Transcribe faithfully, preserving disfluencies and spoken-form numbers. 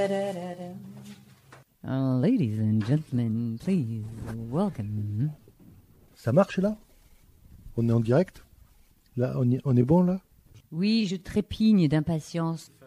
Uh, ladies and gentlemen, please welcome. Ça marche là? On est en direct? Là, on, y, on est bon là? Oui, je trépigne d'impatience.